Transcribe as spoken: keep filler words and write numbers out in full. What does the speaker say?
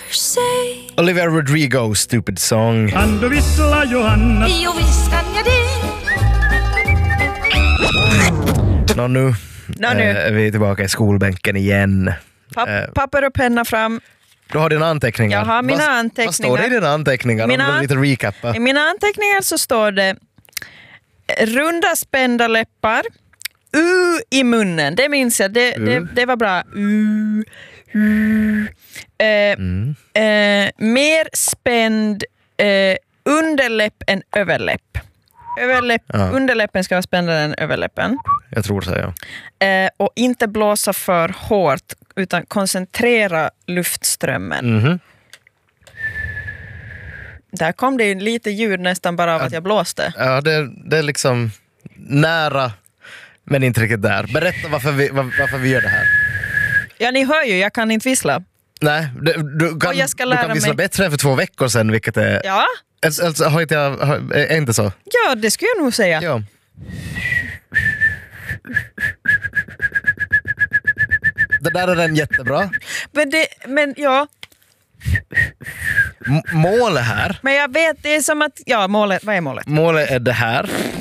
say. Olivia Rodrigo, Stupid Song. Kan du vissla, Johanna? Jo, visst kan jag det. Nå nu, Nå, nu. eh, är vi tillbaka i skolbänken igen. Papp, Eh. papper och penna fram. Du har dina anteckningar. Jag har mina vad, anteckningar. Vad står det i dina anteckningar? Mina- Om du vill lite recappa. I mina anteckningar så står det runda spända läppar, u i munnen. Det minns jag, det, det, det var bra. U, u. Eh, Mm. eh, mer spänd eh, underläpp än överläpp. Överläpp, Ja. Underläppen ska vara spändare än överläppen. Jag tror så, ja. Eh, och inte blåsa för hårt utan koncentrera luftströmmen. Mhm. Där kom det lite ljud nästan bara av att jag blåste. Ja, det, det är liksom nära, men inte riktigt där. Berätta varför vi, var, varför vi gör det här. Ja, ni hör ju, jag kan inte vissla. Nej, du, du kan, Och jag ska du lära kan vissla mig- bättre än för två veckor sedan, vilket är... Ja, Alltså, alltså, har inte jag, har, är inte så? ja det skulle jag nog säga. Ja. Det där är den jättebra. Men, det, men ja, M- målet här, men jag vet, det är som att, ja målet, vad är målet? målet är det här.